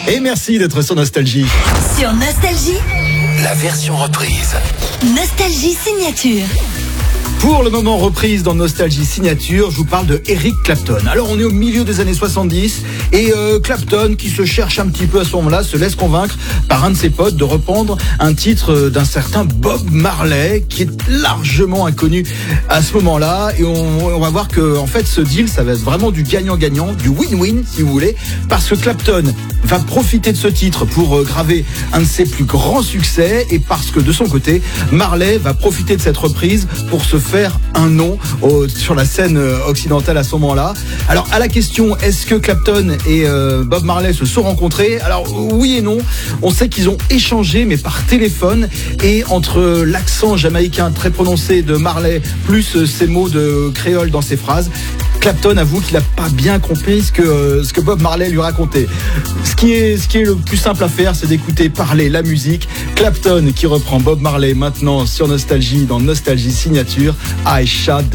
Et merci d'être sur Nostalgie. Sur Nostalgie, la version reprise. Nostalgie signature. Pour le moment reprise dans Nostalgie Signature, je vous parle de Eric Clapton. Alors on est au milieu des années 70 et Clapton, qui se cherche un petit peu à ce moment-là, se laisse convaincre par un de ses potes de reprendre un titre d'un certain Bob Marley, qui est largement inconnu à ce moment-là. Et on va voir que en fait ce deal, ça va être vraiment du gagnant-gagnant, du win-win si vous voulez, parce que Clapton va profiter de ce titre pour graver un de ses plus grands succès, et parce que de son côté, Marley va profiter de cette reprise pour se faire un nom sur la scène occidentale à ce moment-là. Alors à la question, est-ce que Clapton et Bob Marley se sont rencontrés? Alors oui et non. On sait qu'ils ont échangé, mais par téléphone, et entre l'accent jamaïcain très prononcé de Marley plus ces mots de créole dans ses phrases, Clapton avoue qu'il n'a pas bien compris ce que Bob Marley lui racontait. Ce qui est le plus simple à faire, c'est d'écouter parler la musique. Clapton qui reprend Bob Marley maintenant sur Nostalgie, dans Nostalgie Signature. I shot the